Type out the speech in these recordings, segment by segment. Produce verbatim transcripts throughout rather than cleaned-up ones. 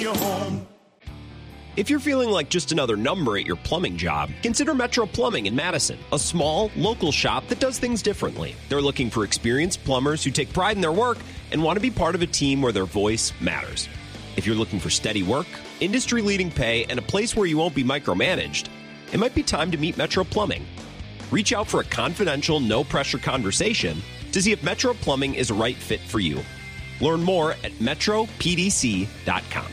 Your home. If you're feeling like just another number at your plumbing job, consider Metro Plumbing in Madison, a small, local shop that does things differently. They're looking for experienced plumbers who take pride in their work and want to be part of a team where their voice matters. If you're looking for steady work, industry-leading pay, and a place where you won't be micromanaged, it might be time to meet Metro Plumbing. Reach out for a confidential, no-pressure conversation to see if Metro Plumbing is a right fit for you. Learn more at metro p d c dot com.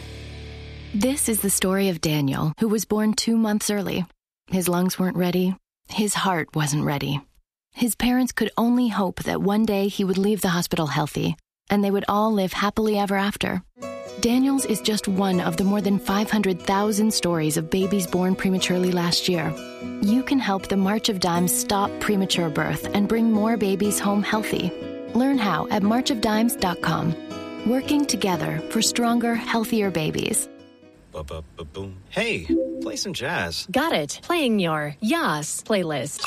This is the story of Daniel, who was born two months early. His lungs weren't ready. His heart wasn't ready. His parents could only hope that one day he would leave the hospital healthy, and they would all live happily ever after. Daniel's is just one of the more than five hundred thousand stories of babies born prematurely last year. You can help the March of Dimes stop premature birth and bring more babies home healthy. Learn how at march of dimes dot com. Working together for stronger, healthier babies. Ba-ba-ba-boom. Hey, play some jazz. Got it. Playing your Yas playlist.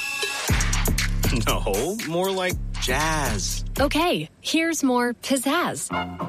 No, more like jazz. Okay, here's more pizzazz.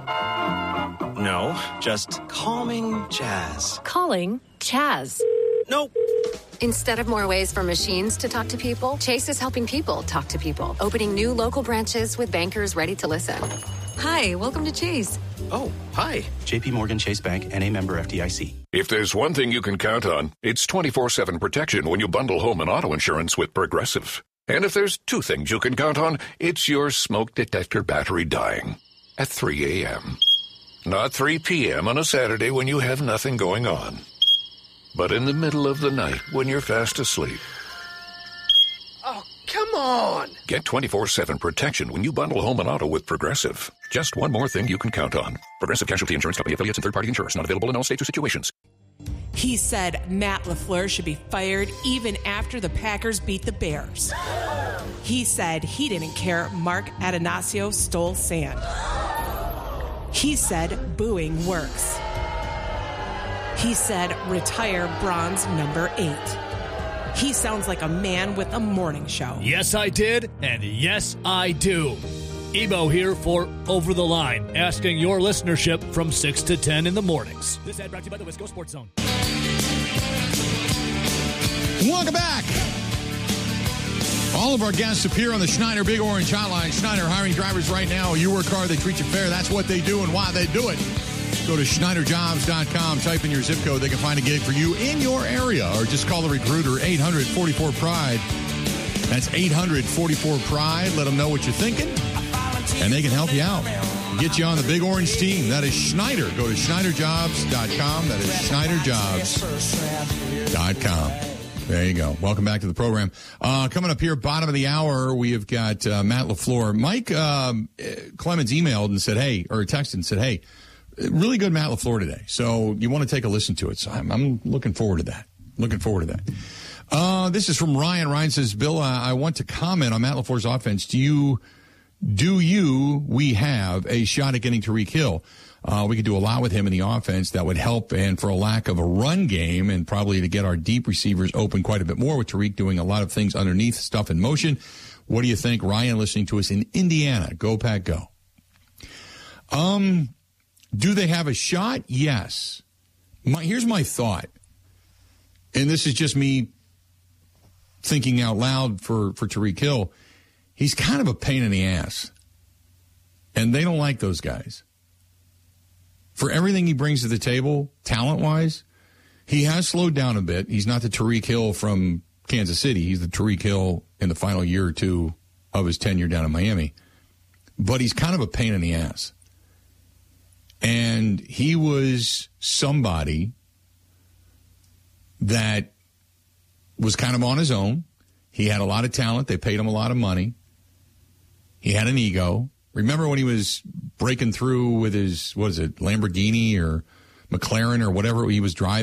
No, just calming jazz. Calling Chaz. Nope. Instead of more ways for machines to talk to people, Chase is helping people talk to people, opening new local branches with bankers ready to listen. Hi, welcome to Chase. Oh, hi. J P Morgan Chase Bank, N A member F D I C. If there's one thing you can count on, it's twenty-four seven protection when you bundle home and auto insurance with Progressive. And if there's two things you can count on, it's your smoke detector battery dying at three a.m. Not three p.m. on a Saturday when you have nothing going on, but in the middle of the night when you're fast asleep. Oh, come on! Get twenty-four seven protection when you bundle home and auto with Progressive. Just one more thing you can count on. Progressive Casualty Insurance Company affiliates and third-party insurers. Not available in all states or situations. He said Matt LaFleur should be fired even after the Packers beat the Bears. He said he didn't care Mark Atanasio stole sand. He said booing works. He said retire bronze number eight. He sounds like a man with a morning show. Yes, I did, and yes, I do. Ebo here for Over the Line, asking your listenership from six to ten in the mornings. This ad brought to you by the Wisco Sports Zone. Welcome back. All of our guests appear on the Schneider Big Orange Hotline. Schneider hiring drivers right now. You work hard, they treat you fair. That's what they do and why they do it. Go to Schneider Jobs dot com, type in your zip code. They can find a gig for you in your area, or just call the recruiter, eight hundred forty-four pride. That's eight hundred forty-four pride. Let them know what you're thinking, and they can help you out. Get you on the Big Orange team. That is Schneider. Go to Schneider Jobs dot com. That is Schneider Jobs dot com. There you go. Welcome back to the program. Uh, coming up here, bottom of the hour, we have got uh, Matt LaFleur. Mike um, Clemens emailed and said, hey, or texted and said, hey, really good Matt LaFleur today. So you want to take a listen to it. So I'm, I'm looking forward to that. Looking forward to that. Uh, this is from Ryan. Ryan says, Bill, uh, I want to comment on Matt LaFleur's offense. Do you, do you, we have a shot at getting Tyreek Hill? Uh, we could do a lot with him in the offense that would help, and for a lack of a run game and probably to get our deep receivers open quite a bit more with Tyreek doing a lot of things underneath, stuff in motion. What do you think? Ryan listening to us in Indiana. Go, Pack, go. Um, do they have a shot? Yes. My, here's my thought, and this is just me thinking out loud for, for Tyreek Hill. He's kind of a pain in the ass, and they don't like those guys. For everything he brings to the table, talent-wise, he has slowed down a bit. He's not the Tyreek Hill from Kansas City. He's the Tyreek Hill in the final year or two of his tenure down in Miami. But he's kind of a pain in the ass. And he was somebody that was kind of on his own. He had a lot of talent. They paid him a lot of money. He had an ego. Remember when he was breaking through with his, what is it, Lamborghini or McLaren or whatever he was driving?